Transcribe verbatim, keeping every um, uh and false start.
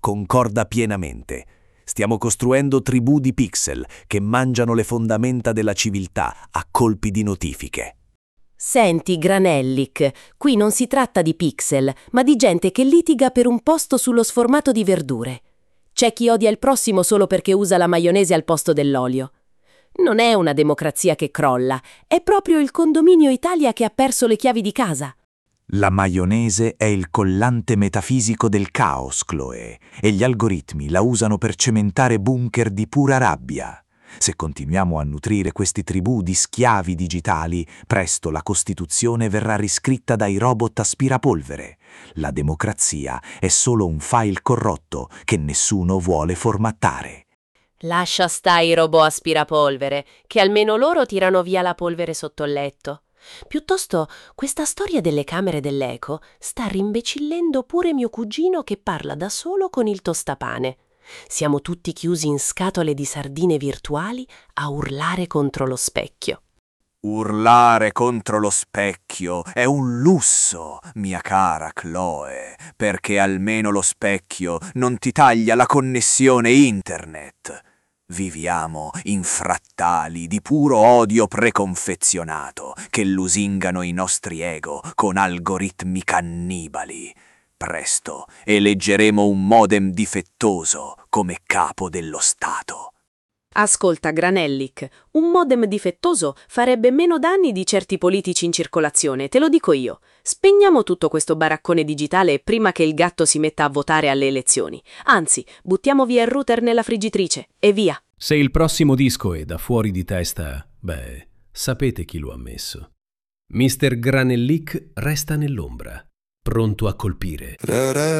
concorda pienamente. Stiamo costruendo tribù di pixel che mangiano le fondamenta della civiltà a colpi di notifiche. Senti, Granellic, qui non si tratta di pixel, ma di gente che litiga per un posto sullo sformato di verdure. C'è chi odia il prossimo solo perché usa la maionese al posto dell'olio. Non è una democrazia che crolla, è proprio il condominio Italia che ha perso le chiavi di casa. La maionese è il collante metafisico del caos, Chloe, e gli algoritmi la usano per cementare bunker di pura rabbia. Se continuiamo a nutrire questi tribù di schiavi digitali, presto la Costituzione verrà riscritta dai robot aspirapolvere. La democrazia è solo un file corrotto che nessuno vuole formattare. Lascia stare i robot aspirapolvere, che almeno loro tirano via la polvere sotto il letto. Piuttosto, questa storia delle camere dell'eco sta rimbecillendo pure mio cugino che parla da solo con il tostapane. Siamo tutti chiusi in scatole di sardine virtuali a urlare contro lo specchio. Urlare contro lo specchio è un lusso, mia cara Chloe, perché almeno lo specchio non ti taglia la connessione internet. Viviamo in frattali di puro odio preconfezionato che lusingano i nostri ego con algoritmi cannibali. Presto eleggeremo un modem difettoso come capo dello Stato. Ascolta, Granellic, un modem difettoso farebbe meno danni di certi politici in circolazione, te lo dico io. Spegniamo tutto questo baraccone digitale prima che il gatto si metta a votare alle elezioni. Anzi, buttiamo via il router nella friggitrice e via. Se il prossimo disco è da fuori di testa, beh, sapete chi lo ha messo. mister Granellic resta nell'ombra, pronto a colpire.